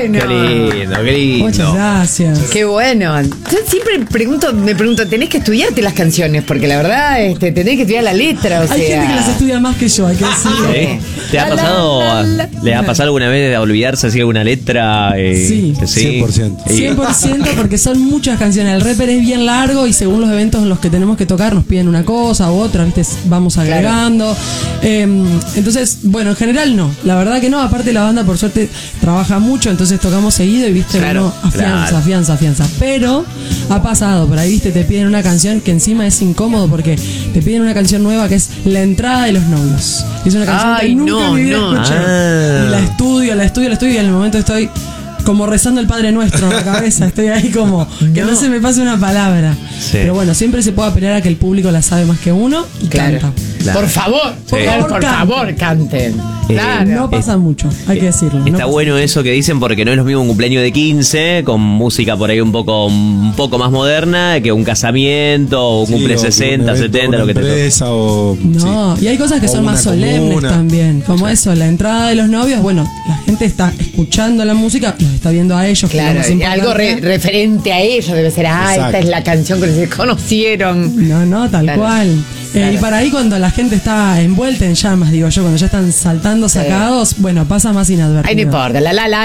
bueno. Qué lindo, qué lindo. Muchas gracias. Qué bueno. Yo siempre me pregunto, tenés que estudiarte las canciones, porque la verdad, tenés que estudiar la letra, o sea. Hay gente que las estudia más que yo, hay que decirlo. ¿Sí? ¿Te ha pasado, le ha pasado alguna vez de olvidarse así alguna letra? Sí. 100%. 100% porque son muchas canciones. El rapper es bien largo y según los eventos en los que tenemos que tocar nos piden una cosa u otra, ¿viste? Vamos agregando. Entonces, bueno, en general no. La verdad que no. Aparte la banda por suerte trabaja mucho, entonces tocamos seguido y viste, Claro, uno afianza. Pero ha pasado, por ahí viste, te piden una canción que encima es incómodo porque te piden una canción nueva que es La entrada de los novios. Es una canción que nunca en mi vida escuché. Y la estudio y en el momento estoy como rezando el Padre Nuestro en la cabeza. Estoy ahí como que no se me pase una palabra. Sí. Pero bueno, siempre se puede apelar a que el público la sabe más que uno y canta. Claro. Por favor, por favor, canten. Claro. No pasa mucho, hay que decirlo. Está bueno eso que dicen porque no es lo mismo un cumpleaños de 15 con música por ahí un poco más moderna que un casamiento o un cumple 60, 70, lo que te toque. No, y hay cosas que son más solemnes también, como eso, la entrada de los novios. Bueno, la gente está escuchando la música, los está viendo a ellos. Claro, y algo referente a ellos debe ser, esta es la canción que se conocieron. No, tal cual. Claro. Y para ahí cuando la gente está envuelta en llamas, digo yo, cuando ya están saltando sacados, bueno, pasa más inadvertido. Ay, no importa,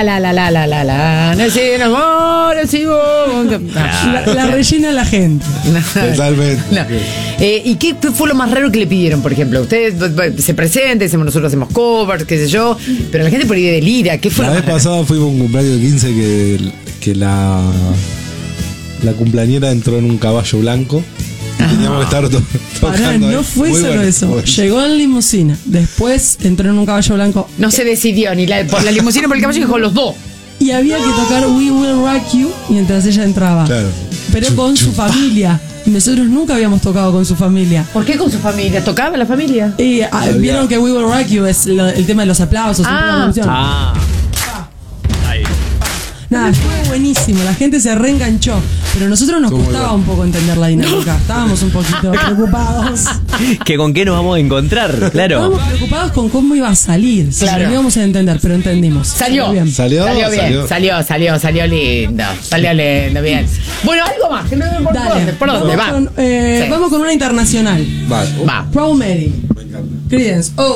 no se enamora si vos. La rellena la gente. Totalmente. No. ¿Y qué fue lo más raro que le pidieron, por ejemplo? Ustedes se presentan, nosotros hacemos covers, qué sé yo, pero la gente por ahí delira. ¿Qué fue La lo vez más raro? pasada fuimos a un cumpleaños de 15 que la cumpleañera entró en un caballo blanco. Teníamos que estar Pará, tocando. no fue Muy solo bueno, eso. bueno. Llegó en limusina. Después entró en un caballo blanco. No se decidió ni por la limusina ni por el caballo, dijo los dos. Y había que tocar We Will Rock You mientras ella entraba. Claro. Pero con su familia. Y nosotros nunca habíamos tocado con su familia. ¿Por qué con su familia? ¿Tocaba la familia? Y vieron que We Will Rock You es el tema de los aplausos. Nada, fue buenísimo, la gente se reenganchó, pero a nosotros nos costaba un poco entender la dinámica, estábamos un poquito preocupados. ¿Que con qué nos vamos a encontrar? Claro. Estábamos preocupados con cómo iba a salir, si Claro. lo íbamos a entender, pero entendimos. Salió bien. Salió bien, salió lindo, bien. Bueno, algo más, que no me importa Dale, por dónde va. Vamos con una internacional. Vale. Va. Proud Mary. Creedence.